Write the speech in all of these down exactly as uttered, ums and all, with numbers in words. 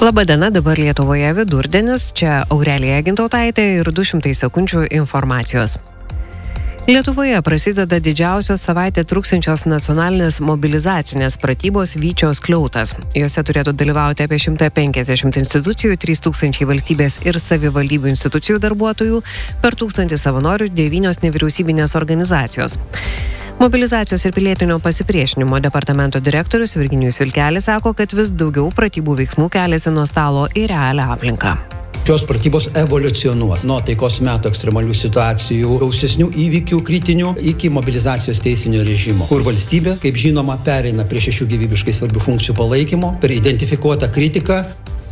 Labadiena, dabar Lietuvoje vidurdienis, čia Aurelija Gintautaitė ir du šimtai sekundžių informacijos. Lietuvoje prasideda didžiausios savaitę truksiančios nacionalinės mobilizacinės pratybos Vyčio skliautas. Jose turėtų dalyvauti apie šimtas penkiasdešimt institucijų, trys tūkstančiai valstybės ir savivaldybių institucijų darbuotojų, per tūkstantį savanorių, devynios nevyriausybinės organizacijos. Mobilizacijos ir pilietinio pasipriešinimo departamento direktorius Virginijus Vilkelis sako, kad vis daugiau pratybų veiksmų keliasi nuo stalo į realią aplinką. Šios pratybos evoliucionuos nuo taikos metų ekstremalių situacijų, gausesnių įvykių kritinių iki mobilizacijos teisinio režimo, kur valstybė, kaip žinoma, pereina prie šešių gyvybiškai svarbių funkcijų palaikymo, per identifikuotą kritiką.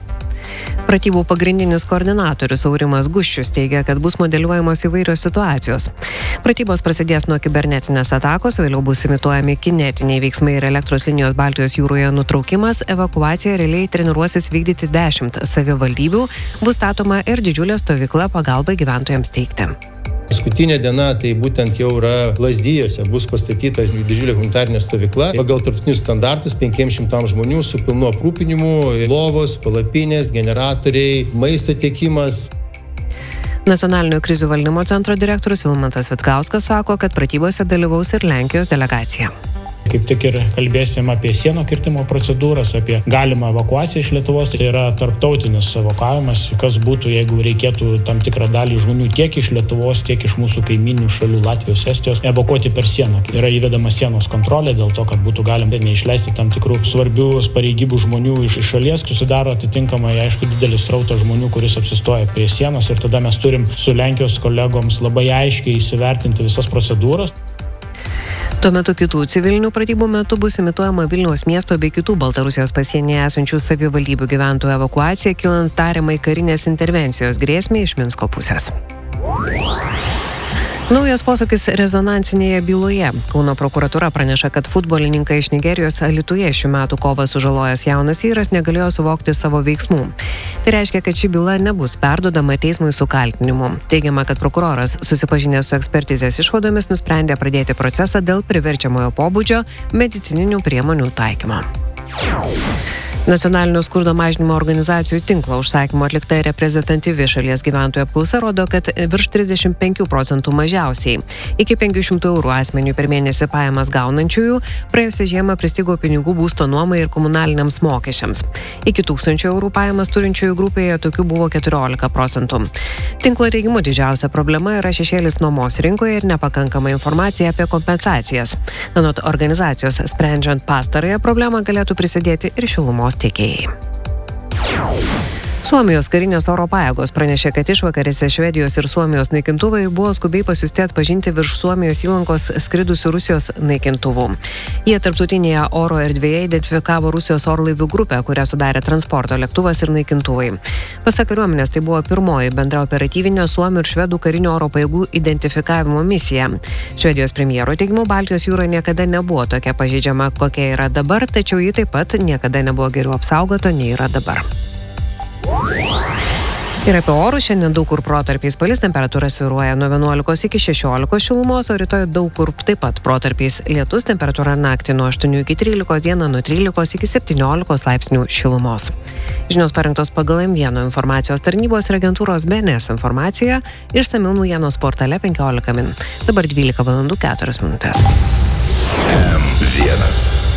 Pratybų pagrindinis koordinatorius Aurimas Guščius teigia, kad bus modeliuojamos įvairios situacijos. Pratybos prasidės nuo kibernetinės atakos, vėliau bus imituojami kinetiniai veiksmai ir elektros linijos Baltijos jūroje nutraukimas, evakuacija realiai treniruosis vykdyti dešimt savivaldybių, bus statoma ir didžiulė stovykla pagalbai gyventojams teikti. Paskutinė diena tai būtent jau yra Lazdijose, bus pastatytas didžiulė humanitarinė stovykla pagal tarptautinius standartus penkiems šimtams žmonių su pilnu aprūpinimu, lovos, palapinės, generatoriai, maisto tiekimas. Nacionalinio krizių valdymo centro direktorius Vilmantas Vitkauskas sako, kad pratybose dalyvaus ir Lenkijos delegacija. Kaip tik ir kalbėsim apie sienų kirtimo procedūras, apie galimą evakuaciją iš Lietuvos. Tai yra tarptautinis evakuavimas, kas būtų, jeigu reikėtų tam tikrą dalį žmonių tiek iš Lietuvos, tiek iš mūsų kaiminių šalių Latvijos, Estijos evakuoti per sieną. Yra įvedama sienos kontrolė dėl to, kad būtų galima neišleisti tam tikrų svarbių pareigybių žmonių iš šalies. Susidaro atitinkamai, aišku, didelis srautas žmonių, kuris apsistoja prie sienos ir tada mes turim su Lenkijos kolegoms labai aiškiai įsivertinti visas procedūras. Tuo metu kitų civilinių pratybų metu bus imituojama Vilniaus miesto bei kitų Baltarusijos pasienyje esančių savivaldybių gyventojų evakuacija, kilant tariamai karinės intervencijos grėsmei iš Minsko pusės. Naujas posūkis rezonansinėje byloje. Kauno prokuratūra praneša, kad futbolininkai iš Nigerijos Alytuje šių metų kovą sužalojęs jaunas vyras negalėjo suvokti savo veiksmų. Tai reiškia, kad ši byla nebus perduodama teismui su kaltinimu. Teigiama, kad prokuroras, susipažinęs su ekspertizės išvadomis, nusprendė pradėti procesą dėl priverčiamojo pobūdžio medicininių priemonių taikymo. Nacionalinio skurdo mažinimo organizacijų tinklo užsakymo atlikta reprezentatyvi šalies gyventojų apklausa rodo, kad virš trisdešimt penkių procentų mažiausiai iki penkių šimtų eurų asmeniui per mėnesį pajamas gaunančiųjų praėjusią žiemą pristigo pinigų būsto nuomai ir komunaliniams mokesčiams. Iki tūkstančio eurų pajamas turinčiųjų grupėje tokių buvo keturiolika procentų. Tinklo teigimu didžiausia problema yra šešėlis nuomos rinkoje ir nepakankama informacija apie kompensacijas. Anot organizacijos, sprendžiant pastarąją problemą galėtų prisidėti ir šilumos tiekėjai. Suomijos karinės oro pajėgos pranešė, kad išvakarėse Švedijos ir Suomijos naikintuvai buvo skubiai pasiųsti atpažinti virš Suomijos įlankos skridusių Rusijos naikintuvų. Jie tarptautinėje oro erdvėje identifikavo Rusijos orlaivių grupę, kurią sudarė transporto lėktuvas ir naikintuvai. Pasak kariuomenės, tai buvo pirmoji bendra operatyvinė Suomių ir Švedų karinio oro pajėgų identifikavimo misija. Švedijos premjero teigimu, Baltijos jūra niekada nebuvo tokia pažeidžiama, kokia yra dabar, tačiau ji taip pat niekada nebuvo geriau apsaugota, nei yra dabar. Ir apie orus šiandien daug kur protarpiais palis, temperatūra svyruoja nuo vienuolikos iki šešiolikos šilumos, o rytoj daug kur taip pat protarpiais lietus, temperatūra naktį nuo aštuonių iki trylikos, dieną nuo trylikos iki septyniolikos laipsnių šilumos. Žinios parengtos pagal M vienas informacijos tarnybos ir agentūros B N S informacija, išsamiau naujienos portale penkiolika min. Dabar dvylika valandų keturios minutės. M vienas.